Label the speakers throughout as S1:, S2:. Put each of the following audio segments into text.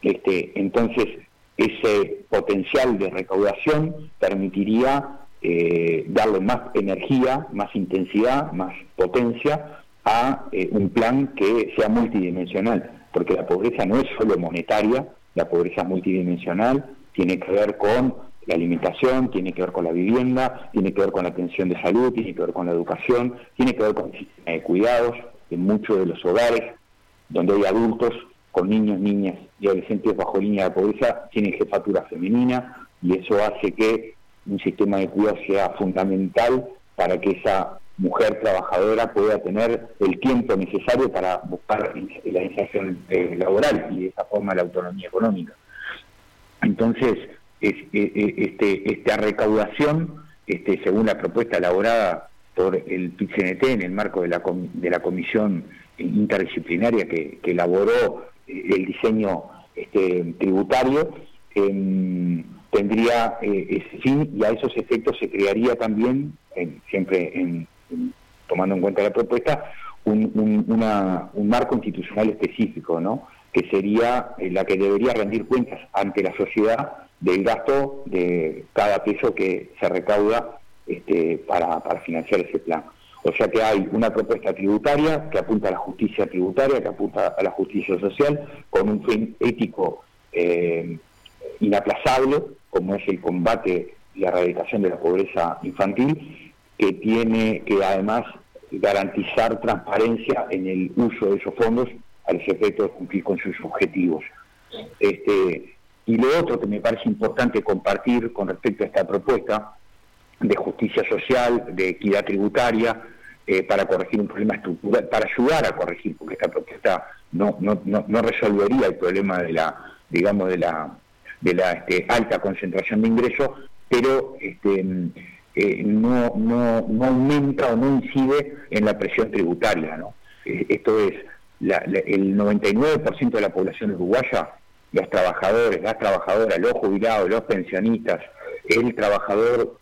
S1: Entonces, ese potencial de recaudación permitiría darle más energía, más intensidad, más potencia a un plan que sea multidimensional, porque la pobreza no es solo monetaria, la pobreza es multidimensional, tiene que ver con la alimentación, tiene que ver con la vivienda, tiene que ver con la atención de salud, tiene que ver con la educación, tiene que ver con el sistema de cuidados en muchos de los hogares donde hay adultos con niños, niñas y adolescentes bajo línea de pobreza, tienen jefatura femenina, y eso hace que un sistema de cuidados sea fundamental para que esa mujer trabajadora pueda tener el tiempo necesario para buscar la inserción laboral y de esa forma la autonomía económica. Entonces, esta recaudación, según la propuesta elaborada por el PIT-CNT en el marco de la comisión interdisciplinaria que elaboró el diseño tributario, tendría ese fin, y a esos efectos se crearía también, tomando en cuenta la propuesta, un marco institucional específico, ¿no?, que sería la que debería rendir cuentas ante la sociedad del gasto de cada peso que se recauda para financiar ese plan. O sea que hay una propuesta tributaria que apunta a la justicia tributaria, que apunta a la justicia social, con un fin ético inaplazable, como es el combate y la erradicación de la pobreza infantil, que tiene que además garantizar transparencia en el uso de esos fondos a los efectos de cumplir con sus objetivos. Y lo otro que me parece importante compartir con respecto a esta propuesta de justicia social, de equidad tributaria, para corregir un problema estructural, para ayudar a corregir, porque esta propuesta no resolvería el problema de la alta concentración de ingresos, pero no aumenta o no incide en la presión tributaria, ¿no? Esto es, el 99% de la población uruguaya, los trabajadores, las trabajadoras, los jubilados, los pensionistas, el trabajador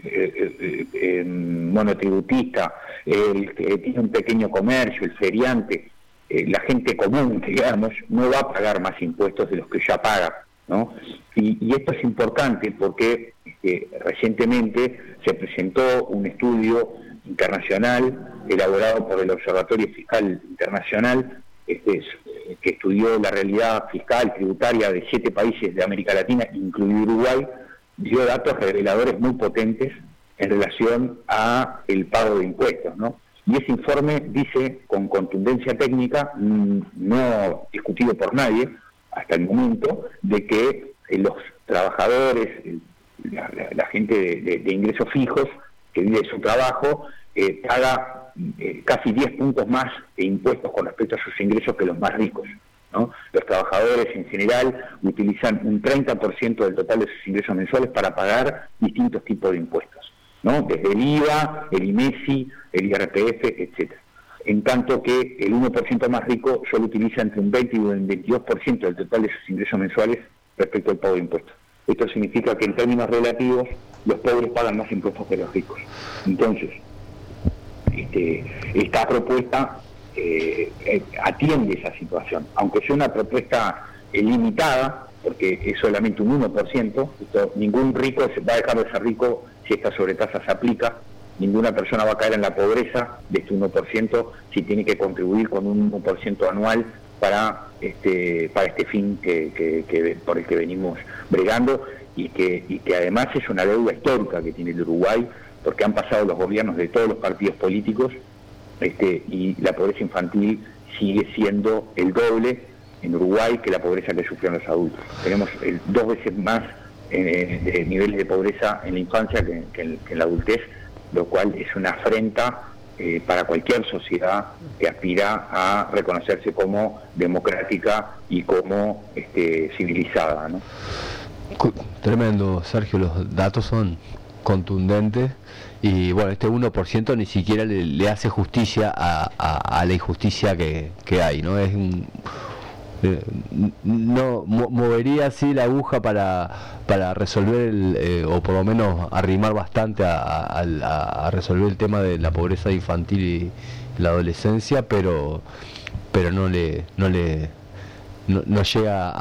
S1: monotributista, el que tiene un pequeño comercio, el feriante, la gente común, digamos, no va a pagar más impuestos de los que ya paga, ¿no? Y esto es importante porque recientemente se presentó un estudio internacional elaborado por el Observatorio Fiscal Internacional, que estudió la realidad fiscal tributaria de 7 países de América Latina, incluido Uruguay, dio datos reveladores muy potentes en relación a el pago de impuestos, ¿no? Y ese informe dice con contundencia técnica, no discutido por nadie hasta el momento, de que los trabajadores, la gente de ingresos fijos que vive de su trabajo, paga casi 10 puntos más de impuestos con respecto a sus ingresos que los más ricos, ¿no? Los trabajadores en general utilizan un 30% del total de sus ingresos mensuales para pagar distintos tipos de impuestos, ¿no?, desde el IVA, el IMESI, el IRPF, etcétera. En tanto que el 1% más rico solo utiliza entre un 20 y un 22% del total de sus ingresos mensuales respecto al pago de impuestos. Esto significa que en términos relativos los pobres pagan más impuestos que los ricos. Entonces, esta propuesta atiende esa situación, aunque sea una propuesta limitada, porque es solamente un 1%, ningún rico va a dejar de ser rico si esta sobretasa se aplica, ninguna persona va a caer en la pobreza de este 1% si tiene que contribuir con un 1% anual para este fin por el que venimos bregando, y que además es una deuda histórica que tiene el Uruguay, porque han pasado los gobiernos de todos los partidos políticos, y la pobreza infantil sigue siendo el doble en Uruguay que la pobreza que sufren los adultos. Tenemos 2 veces más de niveles de pobreza en la infancia que en la adultez, lo cual es una afrenta para cualquier sociedad que aspira a reconocerse como democrática y como civilizada, ¿no?
S2: Tremendo, Sergio, los datos son contundentes y bueno, este 1% ni siquiera le hace justicia a la injusticia que hay, ¿no? Es no movería así la aguja para resolver o por lo menos arrimar bastante a resolver el tema de la pobreza infantil y la adolescencia, pero no llega